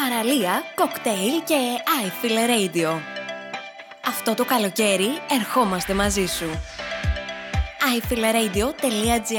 παραλία, κοκτέιλ και iFeel Radio. Αυτό το καλοκαίρι ερχόμαστε μαζί σου. iFeelRadio.gr